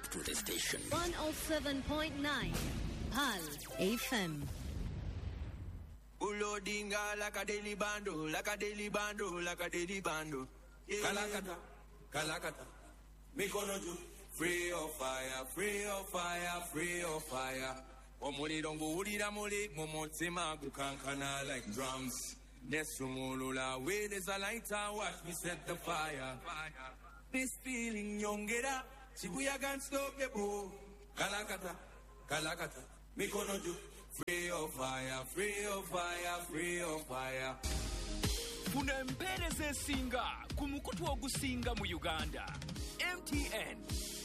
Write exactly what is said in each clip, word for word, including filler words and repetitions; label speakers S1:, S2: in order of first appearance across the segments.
S1: to the station.
S2: one oh seven point nine Pal F M.
S3: Ulodinga like a daily bando, like a daily bando, like a daily bando. Yeah. Kalakata, Kalakata, Mikonoju, free of fire, free of fire, free of fire. Omuri dongo uri ramole, momotsema gukankana like drums. Nesumulula, where there's a lighter, watch me set the fire. This feeling young get up, Shibuya can't stop the boo. Kalakata, Kalakata, Mikonoju, free of fire, free of fire, free of fire.
S4: Kuna mbeleze singa, kumukutu wa gusinga mu Uganda. M T N.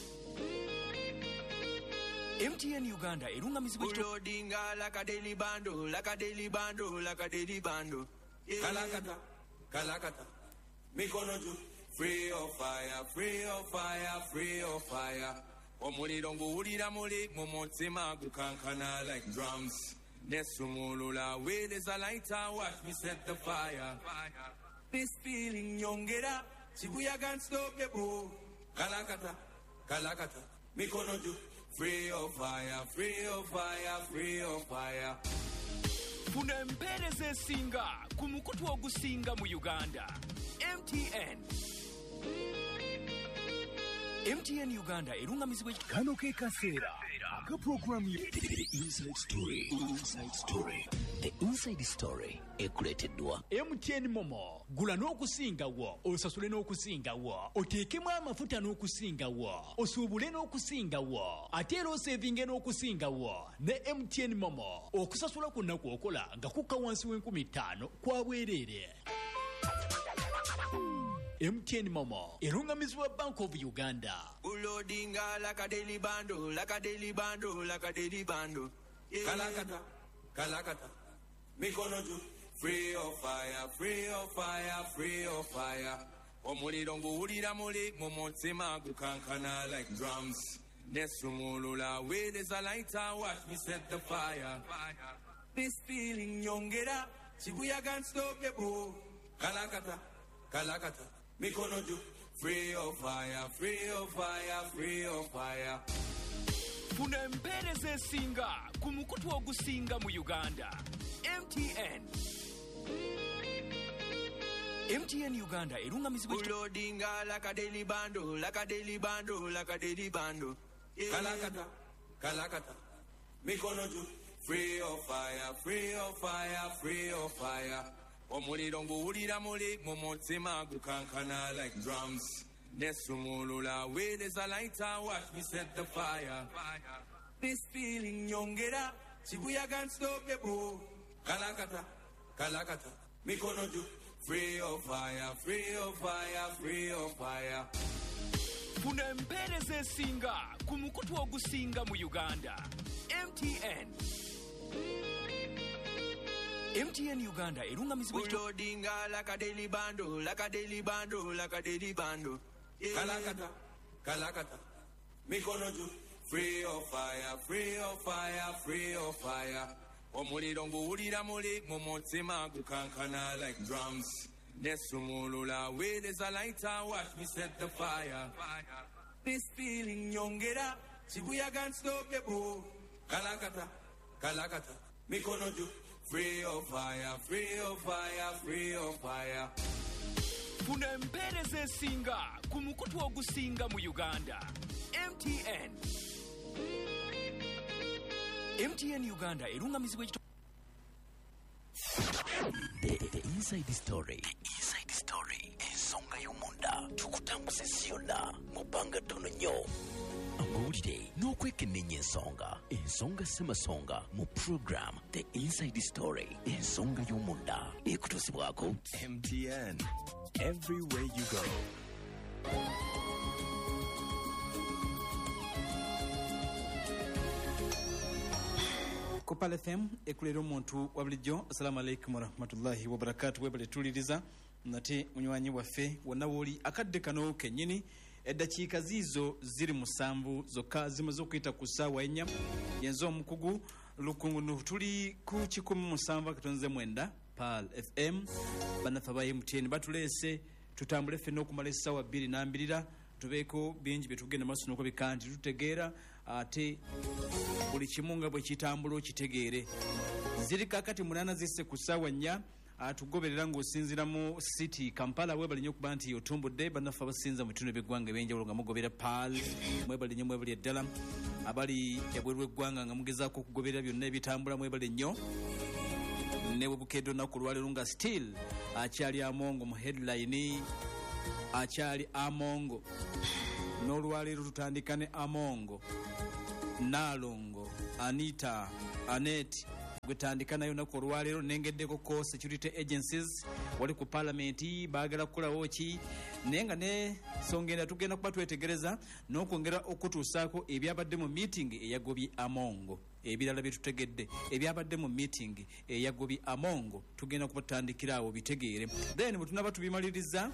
S4: M T N Uganda irunga mizigo chito.
S3: Ulodinga like a daily bando, like a daily bando, like a daily bando. Yeah. Kalakata, Kalakata, Mikonoju, free of fire, free of fire, free of fire. Omuri dongo uri ramole, momotsema gukankana like drums. Nesumulula, where there's a lighter, watch me set the fire. This feeling young get up, Shibuya can't stop the boo. Kalakata, Kalakata, Mikonoju, free of fire, free of fire, free of fire.
S4: Kuna mbeleze singa, kumukutu wa gusinga mu Uganda. M T N. M T N Uganda irunga mizigo chito.
S5: Kano ke kasera. Ka program ye. The Inside Story. Inside Story.
S1: The Inside Story ekuletedwa
S4: M T N Momo. Gula n'okusinga wo, osasule n'okusinga wo, oteekemu amafuta n'okusinga wo, osuubule n'okusinga wo, ate era osevinge n'okusinga wo. Ne M T N Momo okusasula kwonna kw'okola nga kukka wansi w'enkumi ttaano kwa bwereere. M T N Momo erungamizibwa Bank of Uganda.
S3: Ulodinga like a daily bando, like a daily bando, like a daily bando. Yeah. Kalakata, Kalakata, Mikonoju, free of fire, free of fire, free of fire. Omuri dongo uri ramole, momotsema gukankana like drums. Nesumulula, where there's a lighter, watch me set the fire. This feeling young get up, Shibuya can't stop the boo. Kalakata, Kalakata, Mikonoju, free of fire, free of fire, free of fire.
S4: Kuna mbeleze singa, kumukutu wa gusinga mu Uganda. M T N. M T N Uganda irunga mizigo chito.
S3: Ulodinga like a daily bando, like a daily bando, like a daily bando. Yeah. Kalakata, Kalakata, Mikonoju, free of fire, free of fire, free of fire. Omuri dongo uri ramole, momotsema gukankana like drums. Nesumulula, where there's a lighter, watch me set the fire. This feeling young get up, Shibuya can't stop the boo. Kalakata, Kalakata, Mikonoju, free of fire, free of fire, free of fire.
S4: Kuna mbeleze singa, kumukutu wa gusinga mu Uganda. M T N. M T N Uganda irunga mizigo chito.
S3: Ulodinga like a daily bando, like a daily bando, like a daily bando. Yeah. Kalakata, Kalakata, Mikonoju, free of fire, free of fire, free of fire. Omuri dongo uri ramole, momotsema gukankana like drums. Nesumulula, where there's a lighter, watch me set the fire. This feeling young get up, Shibuya can't stop the boo. Kalakata, Kalakata, Mikonoju, free of fire, free of fire, free of fire.
S4: Kuna mbeleze singa, kumukutu wa gusinga mu Uganda. M T N. M T N Uganda irunga mizigo chito.
S1: The, the, the Inside Story. The Inside Story. Ensonga y'omunda. Tukutambuse siona. Mubanga tono nyo. Amawulire n'okwekenneenya ensonga. Ensonga semasonga mu program The Inside Story. Ensonga y'omunda. Ekutuusibwako
S5: M T N. Everywhere you go.
S6: Kupal F M ekulera omuntu wa bulijjo. Assalamu alaikum warahmatullahi wabarakatuh. Webale tuliriza nate munywanyi waffe wonna woli akadde kano kennyini eddakiika ziizo ziri musanvu zokka zimaze okuyita ku ssaawa ennya yenza omukugu lukungunu tuli ku kikumi musanvu akatonze mwenda Pal F M. Bannaffe aba M T N batuleese tutambule ffenna okumala essaawa bbiri n'ambirira tubeeko bingi bye tugenda maaso n'okubika nti tutegeera ate buli kimu nga bwe kitambula okitegeere. Ziri kakati munaana zisse ku ssaawa nnya tugoberera ng'osinziira mu city Kampala webali nnyo okuba nti otumbudde bannaffe abasinza mu bitundu by'eggwanga ebyenjawulo nga mugobera paal mwebali nnyo mwebali eddala abali ebweru w'eggwanga nga mugezaako okugoberera byonna ebitambula mwebali nnyo ne bwe bukedde olunaku olwaleero nga still akyali amongo mu headline akyali amongo n'olwaleero tutandika ne amongo Nalongo Anita Anet gwetandika nayo nako olwaleero nengeddeko ko security agencies wali ku parliament baagala kukolawo ki naye nga ne songenda tugenda kuba twetegereza n'okwongera okutuusaako ebyabadde mu meeting eyagobye amongo ebirala bye tutegedde ebyabadde mu meeting eyagobye amongo tugenda kubatandikira awo bitegeere then bwe tunaba tubimaliriza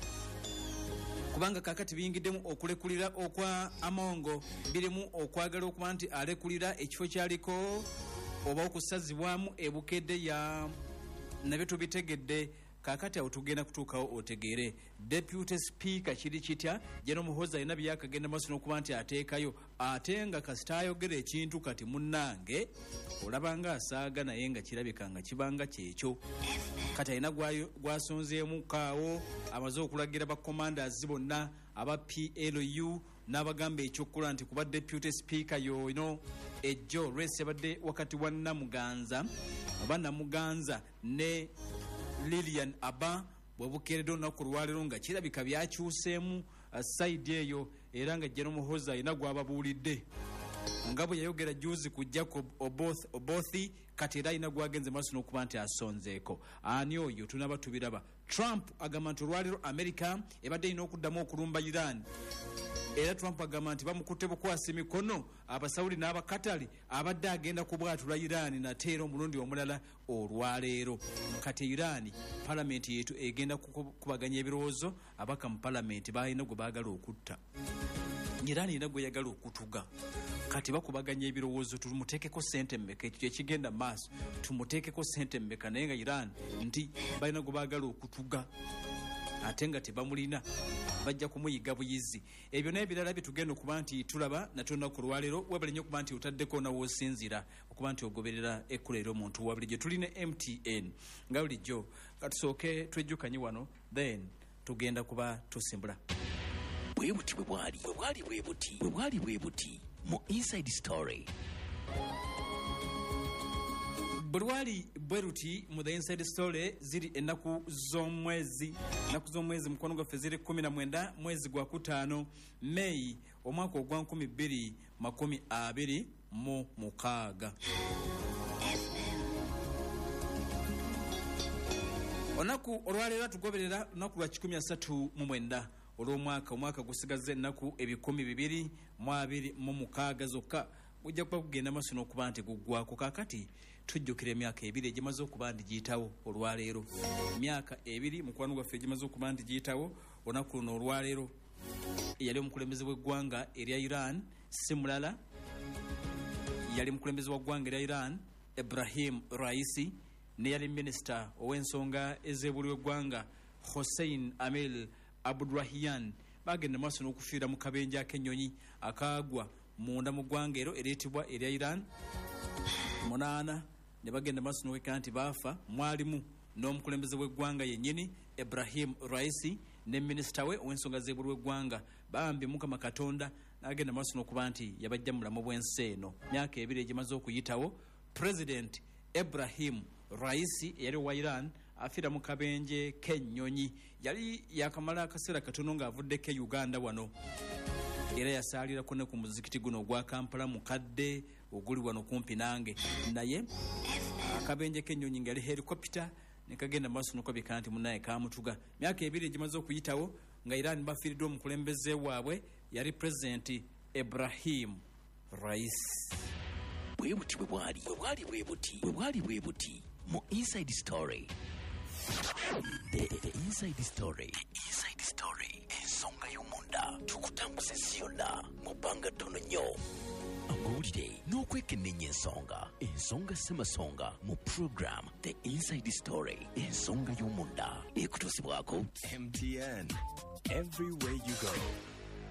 S6: kubanga kakati biyingiddemu okulekulira okwa amongo birimu okwagala okuba nti alekulira ekifo kyaliko oba okusazibwamu ebukedde ya nabyo tubitegedde kakati awo tugenda kutuukawo otegeere deputy speaker kiri kitya General Muhoozi alina byakagenda maaso n'okuba nti ateekayo ate nga kasita ayogera ekintu kati munnange olabanga asaaga naye nga kirabika nga kibanga kyekyo kati alina gwasonzeemu kaawo amaze okulagira bacommanders bonna aba P L U n'abagamba ekyokukola nti kuba deputy speaker yoino ejjo race yabadde wakati wa Namuganza oba Namuganza ne Lilian Aba bwebukeeredde olunaku olwaleero nga kirabika byakyuseemu side eyo era nga General Muhoozi alina gwababuulidde nga bwe yayogera juzi ku Jacob Oboth Obothi kati era alina gwagenze maaso n'okuba nti asonzeeko ani oyo tunaba tubiraba. Trump agamba nti olwaleero America ebadde erina okuddamu okulumba Iran era Trump agamba nti bamukutte bukwasa emikono abasawuli n'abakatali abadde agenda kubwatula Iran nateera omulundi omulala olwaleero. Kati Iran palamenti yetu egenda kubaganya ebirowoozo abaka mu palamenti balina gwe baagala okutta Iran erina gwe yagala okutuga kati bakubaganya ebirowoozo tumuteekeko sente mmeka ekyo ekigenda maaso tumuteekeko sente mmeka naye nga Iran nti balina gwe baagala okutuga ate nga tebamulina bajja kumuyiga buyizi. Ebyo n'ebirala bitugenda okuba nti tulaba natonna ku lwaleero webali nnyo okuba nti otaddeko nawoosinzira okuba nti ogoberera ekkuleero omuntu wa bulijjo. Tulina M T N nga bulijjo katusooke twejjukanye wano then tugenda kuba tusimbula.
S1: Bwe buti bwe bwali bwe bwali bwe buti bwe bwali bwe buti mu Inside Story.
S6: Bulwali bweruti mu the Inside Story ziri ennaku z'omwezi ennaku z'omwezi mukono gwaffe ziri kumi na mwenda mwezi gwa kutaano May omwaka ogwa nkumi bbiri makumi abiri mu mukaaga. Onaku olwaleero tugoberera lunaku lwa kikumi asatu mu mwenda olw'omwaka omwaka gusigaze ennaku ebikumi bibiri mu abiri mu mukaaga zokka gujja kuba kugenda maaso n'okuba nti guggwako. Kaakati tujjukira emyaka ebiri egimaze okuba nti giyitawo olwaleero emyaka ebiri mukwano gwaffe egimaze okuba nti giyitawo olunaku luno olwaleero yali omukulembeze w'eggwanga erya Iran si mulala yali mukulembeze wa ggwanga erya Iran Ibrahim Raisi ne yali minisita ow'ensonga ez'ebuli w'eggwanga Hossein Amir Abdurahian bagenda maaso n'okufiira mu kabenje ak'ennyonyi akaagwa munda mu ggwanga ero ereetibwa erya Iran munaana ne bagenda maaso n'okwekka nti baafa mwalimu n'omukulembeze w'eggwanga yennyini Ibrahim Raisi ne minisita we ow'ensonga z'ebuli w'eggwanga bambi Mukama Katonda n'agenda maaso n'okuba nti yabajja mulamu bw'ensi eno. Myaka ebiri egimaze okuyitawo President Ibrahim Raisi eyali owa Iran afiira mu kabenje k'ennyonyi yali yakamala akaseera katono ng'avuddeko e Uganda wano era yasaalirako ne ku muzikiti guno ogwa Kampala mukadde oguli wano kumpi nange naye akabenje k'ennyonyi nga yali helicopter ne kagenda maaso n'okabika nti munnaye kamutuga. Myaka ebiri egimaze okuyitawo nga Iran bafiiriddwa omukulembeze waabwe yali President Ibrahim Raisi.
S1: Bwe buti bwe bwali bwe bwali bwe buti bwe bwali bwe buti mu Inside Story. The, the, the Inside Story. The Inside Story. Ensonga y'omunda tukutambuze siyonna mu bbanga ttono nnyo. Amawulire n'okwekennenya ensonga. Ensonga ssemasonga mu program The Inside Story. Ensonga y'omunda ekutuusibwako
S5: M T N. Everywhere you go.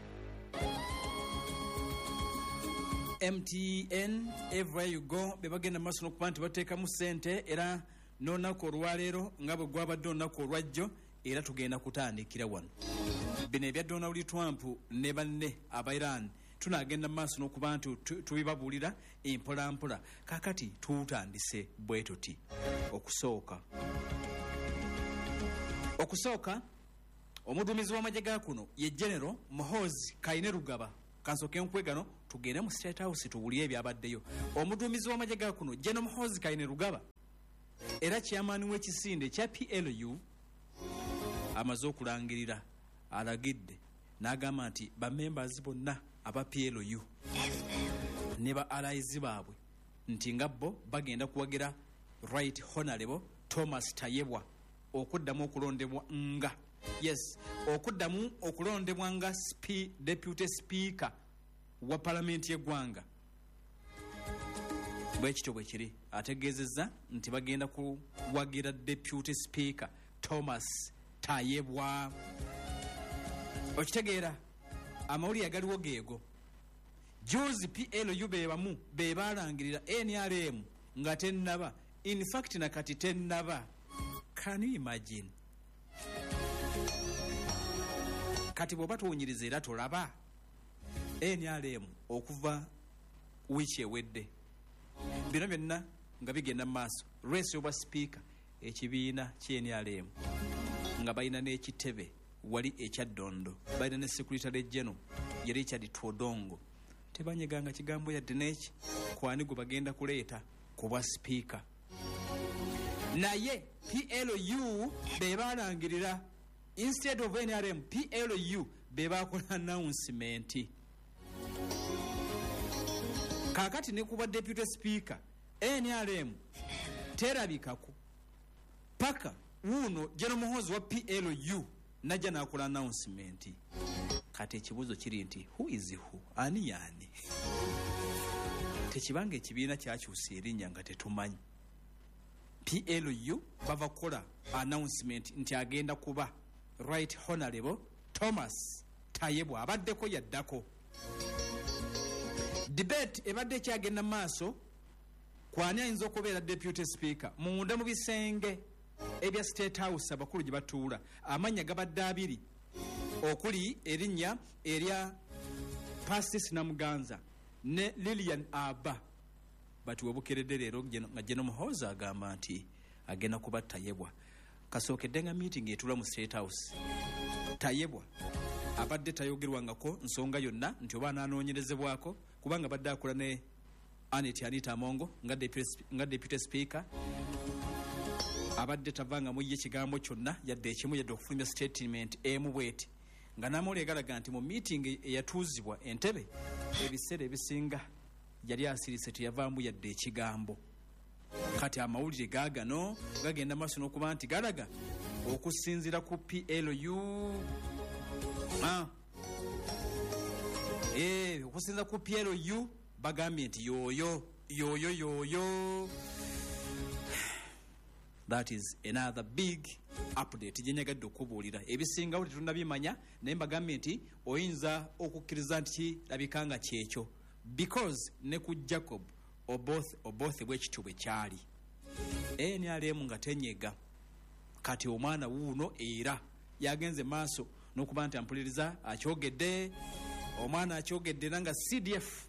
S6: M T N everywhere you go bebagenda maaso n'okuba nti bateekamu ssente era n'olunaku olwaleero nga bwe gwabadde olunaku olwajjo era tugenda kutandikira wano bino ebya Donald Trump ne banne aba Iran tunagenda maaso n'okuba nti tubibabuulira empolampola kakati tutandise bwe tuti okusooka okusooka omuduumizi w'amagye ga kuno ye General Muhoozi Kainerugaba kansooke nkwegano tugende mu State House tuwulire ebyabaddeyo omuduumizi w'amagye ga kuno General Muhoozi Kainerugaba era chairman w'ekisinde ekya P L U amaze okulangirira alagidde n'agamba nti bamembers bonna aba P L U ne ba allies baabwe nti nga bo bagenda kuwagira Right Honorable Thomas Tayebwa okuddamu okulondebwa nga yes okuddamu okulondebwa nga spe, deputy speaker wa parliament y'eggwanga bwekityo bwe kiri ategeezezza nti bagenda kuwagira deputy speaker Thomas Tayebwa okitegeera amawulire agaliwo geego juzi P L U bebamu bebalangirira N R M nga tennaba in fact nakati tennaba. Can you imagine? Kati bwoba tuwunyiriza era tolaba N R M okuva wiiki ewedde bino byonna nga bigenda mu maaso race oba speaker ekibiina kye N R M nga balina n'ekitebe wali ekya Ddondo balina ne secretary general ye Richard Twodongo tebanyeganga kigambo yadde n'eki kwani gwe bagenda kuleeta kuba speaker naye P L U bebalangirira instead of N R M P L U bebakola announcement kakati ne kuba deputy speaker N R M terabikako paka uno General Muhoozi wa P L U najja nakola announcement kati ekibuzo kiri nti who is who ani yani tekibanga ekibiina kyakyusa erinnya nga tetumanyi P L U bava kola announcement nti agenda kuba Right Honorable Thomas Tayebwa abaddeko yaddako debate ebadde kyagenda maaso kwani ayinza okubeera deputy speaker munda mu bisenge ebya State House abakulu gye batuula amanya gabadde abiri okuli erinnya erya Pastis Namuganza ne Lilian Aba bati webukeredde leero nga General Muhoozi agamba nti agenda kuba Tayebwa kasookedde nga meeting etula mu State House Tayebwa abadde tayogerwangako nsonga yonna nti oba anaanoonyerezebwako kubanga badde akola ne Anet Anita Amongo nga deputy, nga deputy speaker abadde tavanga mu ye kigambo kyonna yadde ekimu yadde okufulumya statement emu bweti nga namuli egalaga nti mu meeting eyatuuzibwa Entebbe ebiseera ebisinga yali asirise teyavaamu yadde ekigambo kati amawulire gaagano gagenda maaso n'okuba nti galaga okusinziira ku P L U ah. eh, okusinziira ku P L U bagambye nti yoyo yoyo yoyo that is another big update gyenyagadde okubuulira ebisingawo tetunnabimanya naye mbagambye nti oyinza okukkiriza nti kirabika nga kyekyo because ne ku Jacob Oboth Oboth bwekityo bwe kyali N R M nga tenyega kati omwana wuuno era yagenze maaso n'okuba nti ampuliriza akyogedde omwana akyogedde nanga C D F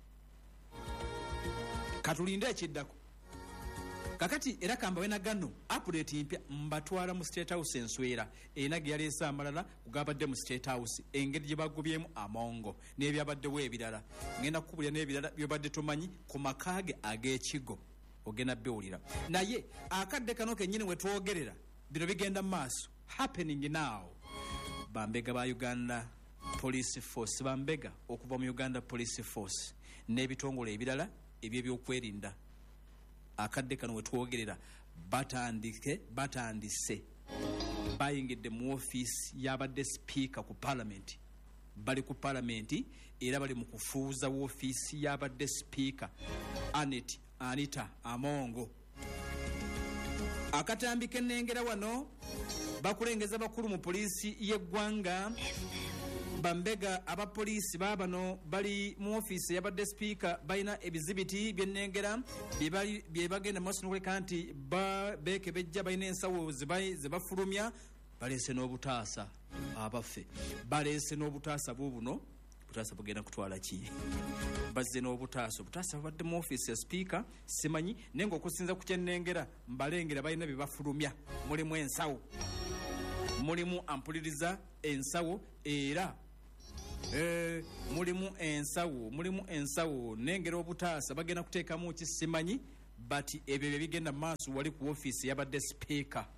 S6: katulinde ekiddako kakati era kamba wena gano update mpya mbatwala mu State House enswera ena ge yaleese amalala kugabadde mu State House engeri gye bagubyemu Amongo n'ebyabaddewo ebirala ngenda kukubulira n'ebirala byobadde tumanyi ku makaage ag'ekigo ogenda bewulira naye akadde kano kennyini we twogerera bino bigenda mu maaso happening now bambega ba Uganda Police Force bambega okuva mu Uganda Police Force n'ebitongole ebirala ebyebyokwerinda akadde kano we twogerera batandike batandise bayingidde mu office y'abadde speaker ku parliament bali ku parliament era bali mu kufuuza office y'abadde speaker Anet Anita Amongo akatambike nnengera wano bakulengeza bakulu mu poliisi y'eggwanga bambega abapoliisi baabano bali mu ofiisi yabadde sipiika balina ebizibiti byennengera bye bagenda maaso n'okuleka nti beekebejja balina ensawo ze bafulumya baleese n'obutaasa abaffe baleese n'obutaasa buubuno obutaasa bugenda kutwala ki bazze n'obutaasa obutaasa babadde mu ofiisi ya sipiika simanyi naye ng'okusinza ku kyennengera mbalengera balina bye bafulumya mulimu ensawo mulimu ampuliriza ensawo era eh, mulimu ensawo mulimu ensawo nengera obutaasa bagenda kuteekamu kisimanyi bati ebyo bye bigenda mu maaso wali ku ofiisi yabadde sipiika.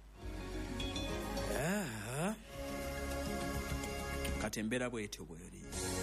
S6: Ah. Kati embeera bwetyo bweri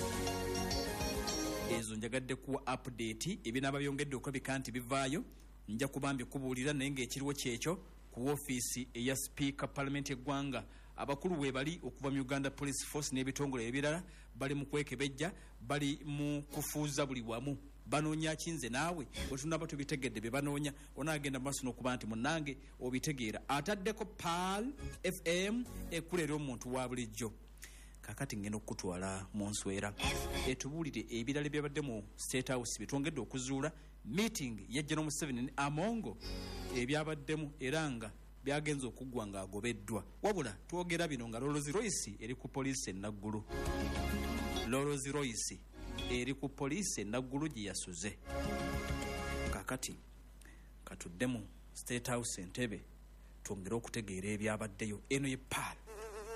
S6: ezo njagadde kuwa update ebinaba byongedde okulabika nti bivaayo nja kuba mbikubuulira naye ng'ekiriwo kyekyo ku ofiisi eya sipiika palamenti eggwanga abakulu we bali okuva mu Uganda Police Force n'ebitongole ebirala bali mu kwekebejja bali mu kufuuza buli wamu banoonya kinze naawe wetunaba tubitegedde bye banoonya onaagenda maaso n'okuba nti munnange obitegeera ataddeko P A L F M ekulera omuntu wa bulijjo. Kakati ngenda okutwala mu nswera etubuulire ebirala byabadde mu State House bitwongedde okuzuula meeting ya General Museveni Amongo ebyabaddemu era nga byagenze okuggwa ng'agobeddwa wabula twogera bino nga Rolls Royce eri ku poliisi enaggulu Rolls Royce eri ku poliisi enaggulu gye yasuze. Kakati katuddemu State House Entebbe twongere okutegeera ebyabaddeyo eno ye P A L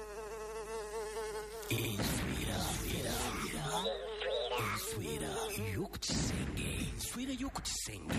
S1: enswera y'okukisenge enswera y'okukisenge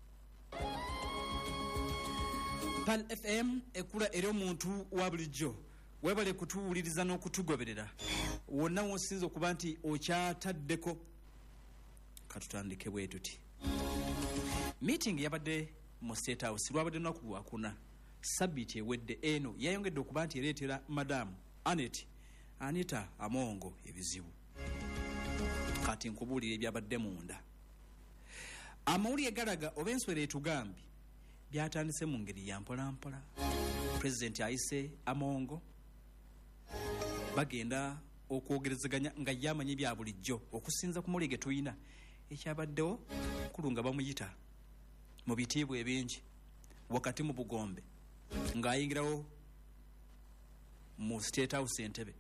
S6: P A L F M ekula eri omuntu wa bulijjo webale kutuwuliriza n'okutugoberera wonna wosinza okuba nti okyataddeko. Katutandike bwe tuti meeting yabadde mu State House lwabadde lunaku lwakuna sabbiiti ewedde eno yayongedde okuba nti ereetera madamu Anet Anita Amongo ebizibu. Kati nkubuulira ebyabadde munda amawulire galaga oba enswera etugambye byatandise mu ngeri ya mpolampola. Pulezidenti ayise Amongo bagenda okwogerezeganya nga yamanyi bya bulijjo okusinza ku muli ge tuyina ekyabaddewo kulu nga bamuyita mu bitiibwa ebingi wakati mu Bugombe ng'ayingirawo mu State House Entebbe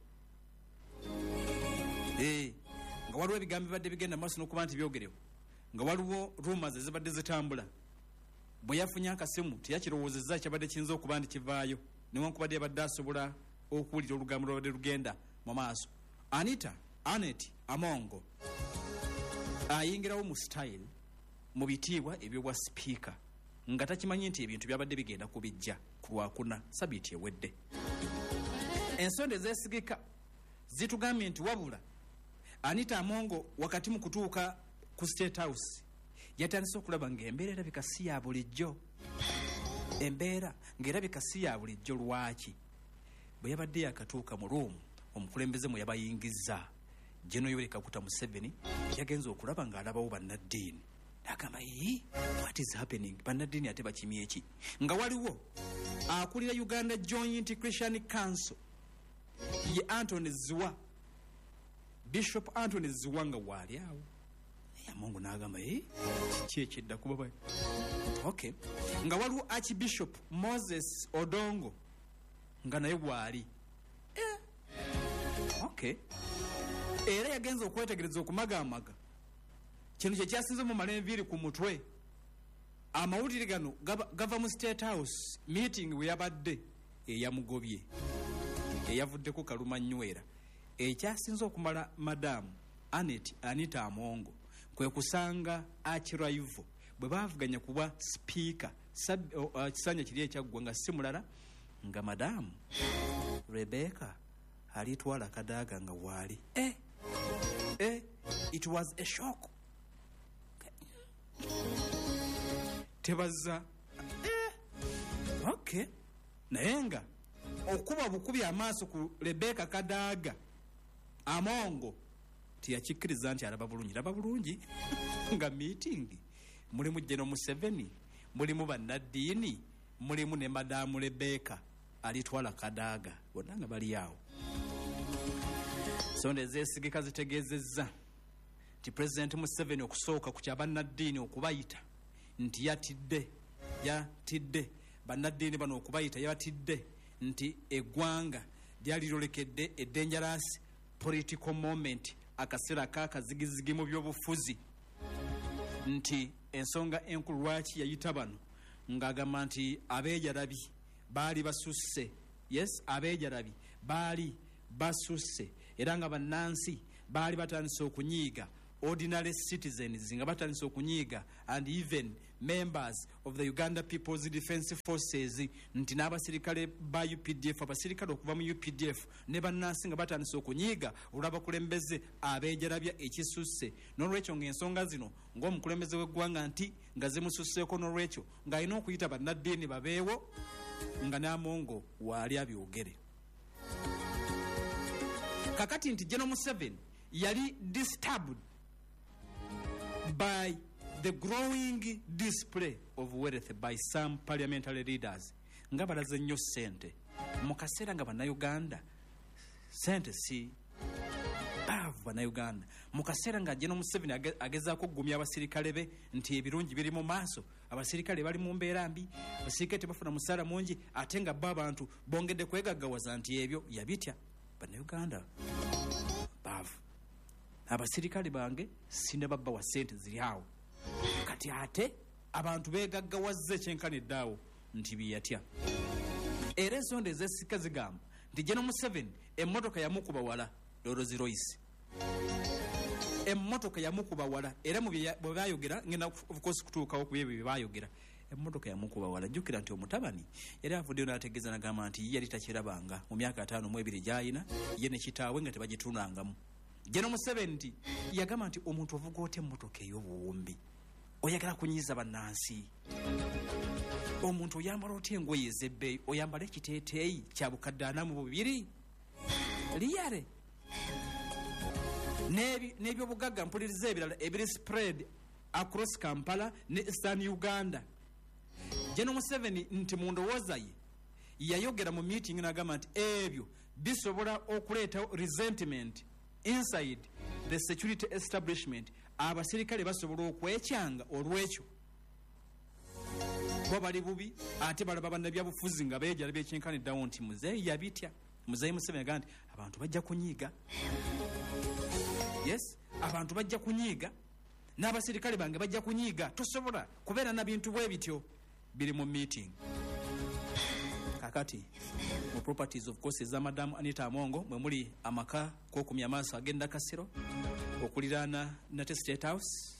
S6: eh nga waliwo ebigambo bibadde bigenda maaso n'okuba nti byogerewo nga waliwo rumors ezibadde zitambula bwe yafunye akasimu teyakirowoozezza kyabadde kiyinza okuba nti kivaayo newankubadde yabadde asobola okuwulira olugambo lwabadde lugenda mu maaso. Anita Anet Amongo ayingirawo mu style mu bitiibwa ebyobwa sipiika nga takimanyi nti ebintu byabadde bigenda kubijja ku lwakuna sabiiti ewedde. Ensonda ezeesigika zitugambye nti wabula Anita Amongo wakati mu kutuuka ku State House yatandise okulaba ng'embeera erabika si ya bulijjo embeera ng'erabika si ya bulijjo. Lwaki? Bwe yabadde yakatuuka mu room omukulembeze mwe yabayingizza General Yoweri Kaguta Museveni yagenze okulaba ng'alabawo bannaddiini n'agamba ee what is happening bannaddiini ate bakimye eki nga waliwo akulira Uganda Joint Christian Council ye Anthony Zziwa Bishop Anthony Zziwa nga waali awo Amongo n'agamba ee kiki ekidda kuba bwe okay nga waliwo Archbishop Moses Odongo nga naye bwali eh. Okay era yagenza okwetegereza okumagaamaga kino kye kyasinze mu malenviiri ku mutwe. Amawulire gano gava mu State House meeting we yabadde eyamugobye eyavuddeko Kaluma Nywera ekyasinze okumala madamu Anet Anita Amongo kwe kusanga akiraivo bwe baavuganya kuba speaker uh, kisanya kiri ekyaggwa nga si mulala nga madamu Rebecca alitwala Kadaga nga waali eh eh it was a shock. Tebaza eh okay naye nga okuba bukubi amaaso ku Rebecca Kadaga Amongo tiyakikkiriza nti alaba bulungi laba bulungi nga meeting mulimu General Museveni mulimu bannaddiini mulimu ne madamu Rebecca alitwala Kadaga bonna nga bali awo. ensonda ezeesigika zitegeezezza nti Pulezidenti Museveni okusooka ku kyabannaddiini okubayita nti yatidde yatidde bannaddiini bano okubayita yabatidde nti eggwanga lyali lyolekedde a dangerous political moment, akaseera kaakazigizigi mu byobufuzi, nti ensonga enkulu lwaki yayita bano ng'agamba nti abeejalabi baali basusse. Yes, abeejalabi baali basusse era nga bannansi baali batandise okunyiiga ordinary citizens nga batandise okunyiiga and even members of the Uganda People's Defence Forces, nti n'abasirikale ba U P D F, abasirikale okuva mu U P D F ne bannansi nga batandise okunyiiga olw'abakulembeze abeejalabya ekisusse. N'olwekyo ng'ensonga zino ng'omukulembeze w'eggwanga nti nga zimususseeko, n'olwekyo ng'alina okuyita bannaddiini babeewo nga n'amongo waali abyogere. Kakati nti General Museveni yali disturbed by the growing display of wealth by some parliamentary leaders nga balaze nnyo ssente mu kaseera nga bannayuganda ssente si baavu bannayuganda, mu kaseera nga General Museveni agezaako okugumya abasirikale be nti ebirungi biri mu maaso, abasirikale bali mu mbeera mbi, abasirikale tebafuna musaala mungi, ate nga bo abantu bongedde kwegaggawaza nti ebyo yabitya. Bannayuganda baavu, abasirikale bange sinde babba wa ssente ziri awo, kati ate abantu beegaggawaza ekyenkanidde awo nti biyatya. Era ensonda ez'esika zigamba nti General Museveni emmotoka yamukuba wala Rolls Royce, emmotoka yamukuba wala, era mu bwe baayogera ngenda of course kutuukawo ku ebyo bye baayogera, emmotoka yamukuba wala. Jjukira nti omutabani era avuddeyo n'ategeeza n'agamba nti yali takirabanga mu myaka ataano mu ebiri gy'alina ye ne kitaawe nga tebagitunangamu. General Museveni nti yagamba nti omuntu ovuga otya emmotoka ey'obuwumbi, oyagala kunyiiza bannansi, omuntu oyambala otya engoye ez'ebbeeyi, oyambala ekiteeteeyi kya bukadde ana mu bubiri liyale, n'ebyobugagga mpuliriza ebirala ebiri spread across Kampala ne Eastern Uganda. General Museveni nti mu ndowooza ye yayogera mu meeting n'agamba nti ebyo bisobola okuleeta resentment inside the security establishment, abasirikale basobola okwekyanga olw'ekyo bo bali bubi, ate balaba bannabyabufuzi nga beejala byekyenkaniddawo nti muzeeyi yabitya. Muzeeyi Museveni agamba nti abantu bajja kunyiiga, yes, abantu bajja kunyiiga, n'abasirikale bange bajja kunyiiga, tosobola kubeera na bintu bwe bityo biri mu meeting. Kakati mu properties of course eza Madamu Anita Amongo mwe muli amaka k'okumya amaaso agenda Kasiro okuliraana Nate State House,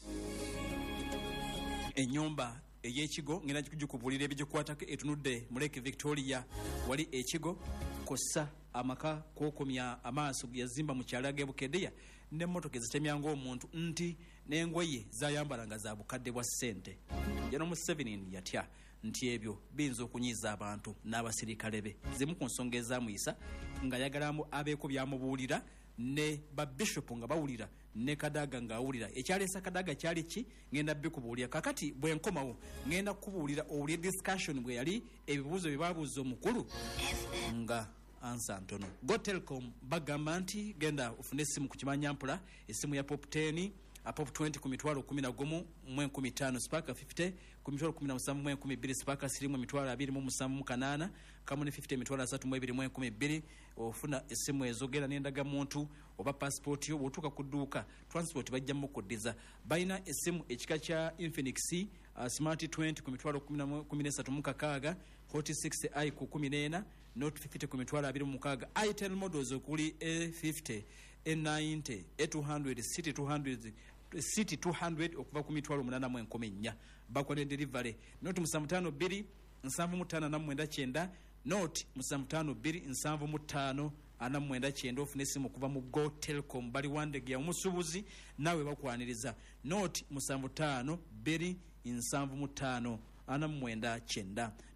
S6: ennyumba ey'ekigo ngenda kugikubuulira ebigikwatako etunudde mu Lake Victoria wali ekigo, kossa amaka k'okumya amaaso yazimba mu kyalo ge Bukedeya, n'emmotoka ezitemya ng'omuntu nti n'engoye zayambalanga za bukadde bwa ssente. General Museveni yatya nti ebyo biyinza okunyiiza abantu n'abasirikale be. Zimu ku nsonga ezamuyisa nga yagalamu abeeko byamubuulira ne babishopu nga bawulira ne Kadaga ng'awulira. Ekyaleesa Kadaga kyali ki? Ngenda bikubuulira. Kakati bwe nkomawo ngenda kubuulira owulire discussion bwe yali ebibuuzo bye baabuuza omukulu nga ansa ntono. Go Telecom bagamba nti genda ufune essimu ku kimanyampula, essimu ya Pop ten a Pop twenty ku mitwalo kumi na gumu mu enkumi ttaano, Spark fifty ku mitwalo kumi na musanvu mu enkumi bbiri, Spark three mu mitwalo abiri mu musanvu mu kanaana, Kamuni fifty mitwalo asatu mu ebiri mu enkumi bbiri. Ofuna essimu ezogera n'endagamuntu oba passport yo bw'otuuka ku dduuka transport bajja mukuddiza. Balina essimu ekika kya Infinix uh, Smart twenty ku mitwalo kumi n'esatu mu kakaaga, Hot sixty i ku kumi n'ena, Note fifty ku mitwalo abiri mu mukaaga. Itel models okuli A fifty, A ninety, A two hundred, City two hundred, City two hundred okuva ku mitwalo munaana mu enkumi nnya. Bakola delivery. Note musanvu ttaano bbiri nsanvu mu ttaano ana mu mwenda kyenda, Note musanvu ttaano bbiri nsanvu mu ttaano ana mu mwenda kyenda. Ofuna essimu okuva mu Go Telecom bali wandege ya omusubuzi naawe bakwaniriza. Note musanvu ttaano bbiri nsanvu mu ttaano ana mu mwenda kyenda.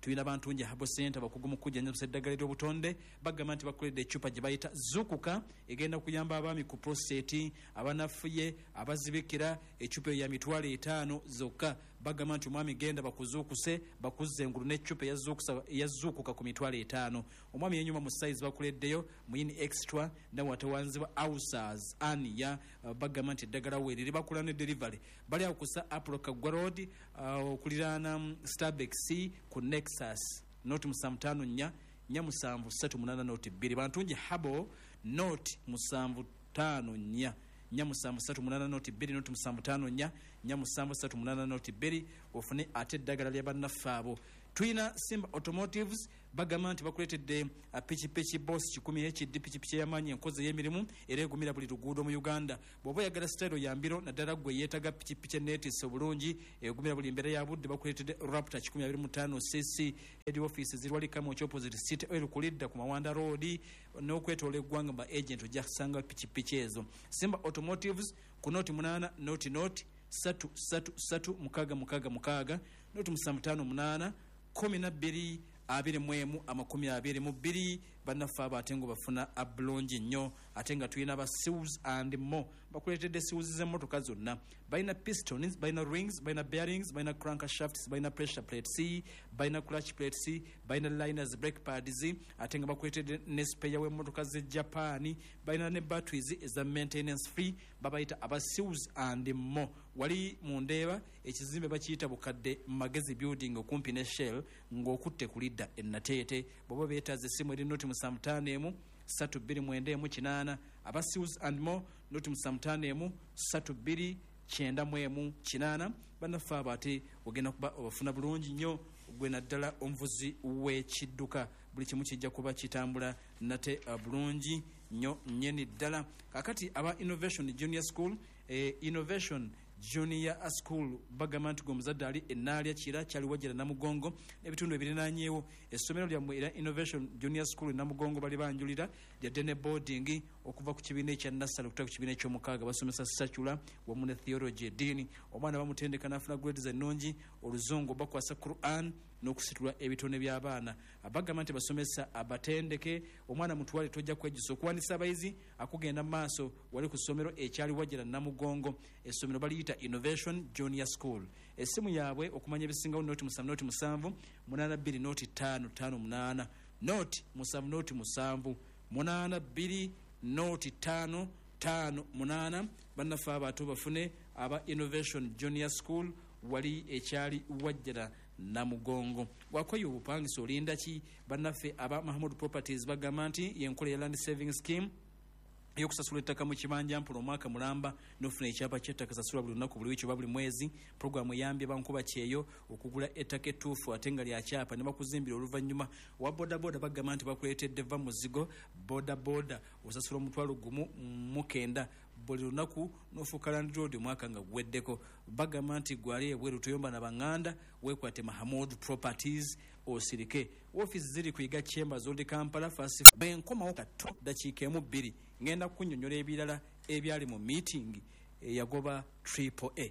S6: tulina Bantungi Herbal Center bakugu mu kujjanjabisa eddagala ly'obutonde bagamba nti bakoledde eccupa gye bayita zukuka egenda kuyamba abaami ku prostate abanafuye abazibikira eccupa ya mitwalo etaano zokka bagamba nti omwami genda bakuzuukuse bakuzze engulu n'eccupa eyazuukuka ku mitwalo etaano omwami yenyuma mu size bakoleddeyo muyini extra nawe atawanzibwa ulcers ania uh, bagamba nti eddagala weeriri bakula ne delivery bali akusa aprokagwa road uh, okuliraana um, starbex c ku nexus noti musanvu ttaano nnya nnya musanvu ssatu munaana noti bbiri Bantungi Herbal noti musanvu ttaano nnya nnya musanvu ssatu munaana noti bbiri noti musanvu ttaano nnya nnya musanvu ssatu munaana noti bbiri ofune ate eddagala lya bannaffe abo tuyina Simba Automotives bagamba nti bakuleetedde uh, pikipiki boss kikumi hd pikipiki ey'amaanyi enkozi ey'emirimu era egumira buli luguudo mu Uganda bw'oba oyagala sitayiro ya mbiro naddala gwe yeetaga pikipiki eneetiisa obulungi egumira buli mbeera ya budde bakuleetedde Raptor kikumi abiri mu ttaano cc head office zirwali kamu opposite city oil kulidda ku Mawanda road n'okwetoola eggwanga ba agent ojja kusanga pikipiki ezo Simba Automotives ku noti munaana noti noti satu satu satu mukaaga mukaaga mukaaga noti musanvu ttaano munaana kumi na bbiri abiri mu emu amakumi abiri mu bbiri bannaffe abo ate ngo bafuna abulungi nnyo ate nga tulina aba seals and more bakuleetedde seals z'emmotoka zonna balina pistons balina rings balina bearings balina crankshafts balina pressure plate C balina clutch plate C balina liners brake pads ate nga bakuleetedde ne spare w'emmotoka z'e Japan balina ne batteries eza maintenance free babayita aba seals and more wali mu Ndeeba ekizimbe bakiyita Bukadde Magezi building okumpi ne Shell ng'okutte kulidda ennateete bw'oba beetaaze essimu eri noti musanvu ttaano emu ssatu bbiri mwenda emu kinaana aba seals and more noti musanvu ttaano emu ssatu bbiri kyenda mu emu kinaana bannaffe abo ate ogenda kuba obafuna bulungi nnyo gwe naddala omuvuzi w'ekidduka buli kimu kijja kuba kitambula nate uh, bulungi nnyo nnyeni ddala kakati aba Innovation Junior School eh, Innovation Junior School bagamba nti gomuzadde ali enaalya kira kyali wajjira Namugongo ebitundu ebirinaanyeewo essomero lyammwe era Innovation Junior School Namugongo bali banjulira lyadde ne boarding okuva ku kibiina ekya nassale okutuuka ku kibiina eky'omukaaga basomesa sacula wamu ne theology eddiini omwana bamutendeka n'afuna grades ennungi oluzungu bakwasa Quran n'okusitula ebitone by'abaana abagamba nti basomesa abatendeke omwana mutwale tojja kwejjusa okuwandiisa abayizi akugenda mu maaso wali ku ssomero ekyali wajjira Namugongo essomero baliyita Innovation Junior School essimu yaabwe okumanya ebisingawo noti musanvu noti musanvu munaana bbiri noti ttaano ttaano munaana noti musanvu noti musanvu munaana bbiri noti ttaano ttaano munaana bannaffe abato bafune aba Innovation Junior School wali ekyali wajjira Namugongo wakoyo obupangisa olinda ki bannaffe aba Mahmud Properties bagamba nti yenkola ya land saving scheme eyokusasula ettaka mu kibanja mpula omwaka mulamba n'ofuna ekyapa ky'ettaka sasulwa buli lunaku buli wiiki oba buli mwezi puroguramu eyambye bankuba kyeyo okugula ettaka ettuufu ate nga lya kyapa ne bakuzimbira oluvannyuma wa bodaboda bagamba nti bakuleetedde va muzigo bodaboda osasula omutwalo gumu mukenda buli lunaku n'ofuuka Land Road omwaka nga guweddeko bagamba nti gwali ebweru toyomba na baŋŋanda weekwate Mahmud Properties osirike office ziri kuyiga Chambers Old Kampala fasi benkomawo kato dakiika emu bbiri ngenda kunnyonnyola ebirala ebyali mu meeting eyagoba triple A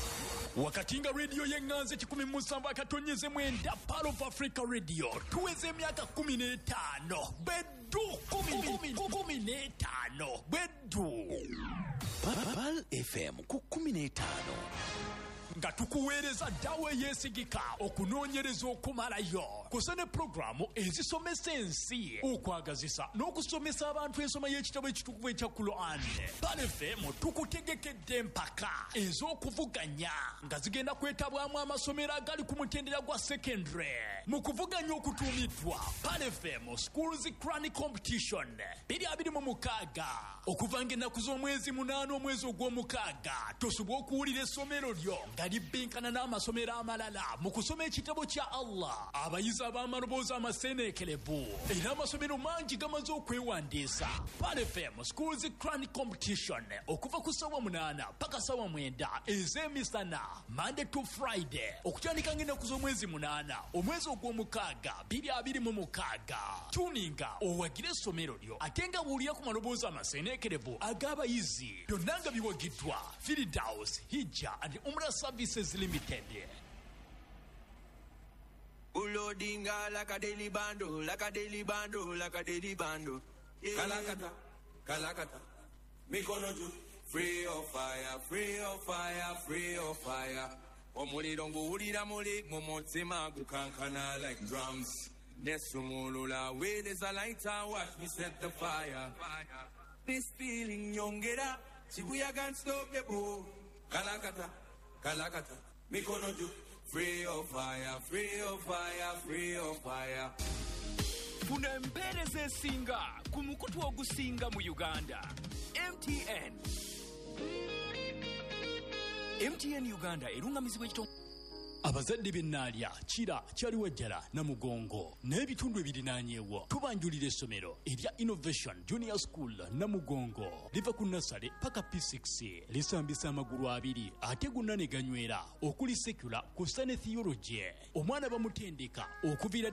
S4: wakati nga radio y'enganze kikumi mu musanvu akatonyeze mwenda Pearl of Africa Radio tuweze emyaka kumi n'etaano beddu kumi n'etaano beddu
S1: Pearl F M ku kumi n'etaano
S4: nga tukuweereza ddawo eyeesigika okunoonyereza okumalayo kusa ne pulogulaamu ezisomesa ensi okwagazisa n'okusomesa abantu ensoma y'ekitabo ekitukuvu ekya Quran. Pearl F M tukutegekedde empaka ez'okuvuganya nga zigenda kwetabwamu amasomero agali ku mutendera gwa secondary mu kuvuganya okutuumiddwa Pearl F M Schools Crown Competition biri abiri mu mukaaga okuva ng'ennaku z'omwezi munaana omwezi ogw'omukaaga tosobwa okuwulira essomero lyo nga libbinkana n'amasomero amalala mu kusoma ekitabo kya Allah abayizi ab'amaloboozi amaseeneekerevu era amasomero mangi gamaze okwewandiisa. Pearl F M Schools Crown Competition okuva ku ssaawa munaana paka ssaawa mwenda ez'emisana Monday to Friday okutandika ng'ennaku z'omwezi munaana omwezi ogw'omukaaga biri abiri mu mukaaga. Tuninga owagire essomero lyo ate nga buulira ku maloboozi amaseeneekerevu ag'abayizi byonna nga biwagiddwa Firdaus Hijja and Umrah Services Limited.
S3: loading like a daily bando, like a daily bando, like a daily bando. Yeah. Kalakata, Kalakata, Mikonoju, free of fire, free of fire, free of fire. Omuli dongo urira muli, momotima gukankana like drums. Nesumulula, where there's a lighter, watch me set the fire. This feeling young get up, Shibuya can't stop the boom. Kalakata, Kalakata, Mikonoju, free of fire, free of fire, free of fire.
S7: Funa embereze singa, kumukutu ogusinga mu Uganda. M T N. M T N Uganda erungamizibwa ekito.
S4: Abazadde b'ennaalya kira kyaliwajjala Namugongo n'ebitundu ebirinaanyeewo tubanjulira essomero erya Innovation Junior School Namugongo liva ku nasale paka P six lisambisa amagulu abiri ate gonna ne ganywera okuli secular ku ne theology omwana bamutendeka okuviira